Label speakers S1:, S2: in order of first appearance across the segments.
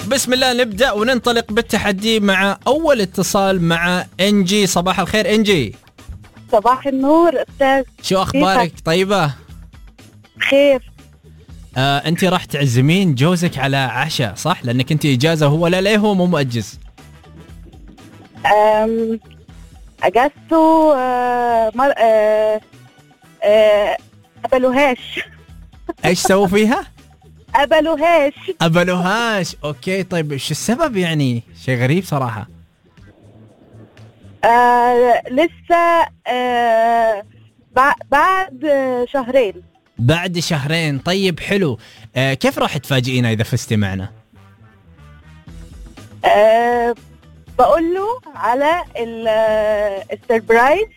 S1: بسم الله نبدأ وننطلق بالتحدي مع أول اتصال مع إنجي. صباح الخير إنجي.
S2: صباح النور أستاذ.
S1: شو أخبارك؟ طيبة؟
S2: خير.
S1: أنت راح تعزمين جوزك على عشاء صح؟ لأنك أنت إجازة وهو لا ليه هو مو مؤجز.
S2: أجازته أبلوهاش.
S1: إيش سووا فيها؟ أبلوهاش. أوكي طيب إيش السبب يعني؟ شيء غريب صراحة.
S2: لسه بعد شهرين.
S1: بعد شهرين. طيب حلو. كيف راح تفاجئينا إذا فزتي معنا؟
S2: بقول له على السربرايز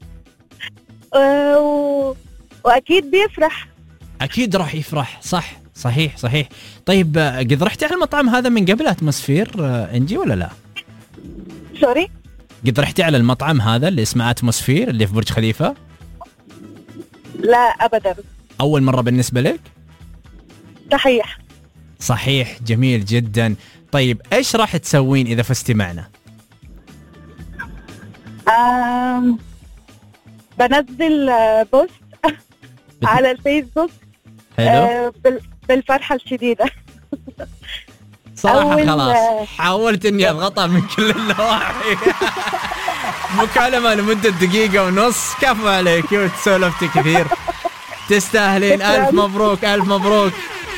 S2: وأكيد بيفرح.
S1: أكيد راح يفرح. صح صحيح. طيب قد رحتي على المطعم هذا من قبل أتموسفير إنجي ولا لا؟
S2: سوري؟
S1: قد رحتي على المطعم هذا اللي اسمه أتموسفير اللي في برج خليفة؟
S2: لا أبدا.
S1: أول مرة بالنسبة لك؟
S2: صحيح.
S1: جميل جدا. طيب إيش راح تسوين إذا فزتي معنا؟
S2: بنزل بوست على الفيسبوك.
S1: حلو.
S2: بالفرحة الشديدة.
S1: صراحة خلاص حاولت إني أضغطها من كل النواحي. مكالمة لمدة دقيقة ونص. كفو عليك وتسولفتي كثير. تستاهلين. ألف مبروك.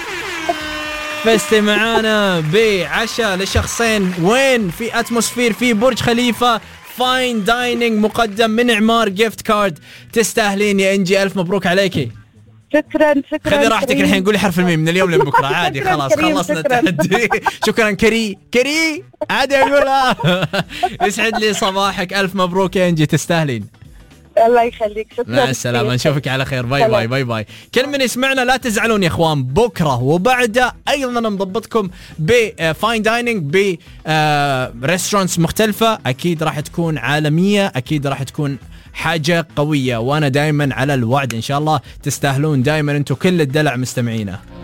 S1: فزتي معانا بعشاء لشخصين. وين؟ في أتموسفير في برج خليفة. فاين دايننج مقدم من إعمار جيفت كارد. تستاهلين يا إنجي. ألف مبروك عليكي.
S2: شكرا.
S1: خذي راحتك الحين. قولي حرف الميم من اليوم لبكرة عادي. خلاص خلصنا التحدي. شكرا كري عادي أقولها. يسعد لي صباحك. ألف مبروك يا إنجي. تستاهلين.
S2: الله يخليك. شكرا.
S1: مع السلامة. نشوفك على خير. باي. كل من يسمعنا لا تزعلون يا اخوان. بكرة وبعده ايضا نضبطكم بفاين دايننج بريستورانتس مختلفة. اكيد راح تكون عالمية. اكيد راح تكون حاجة قوية. وانا دائما على الوعد ان شاء الله. تستاهلون دائما انتم كل الدلع مستمعينا.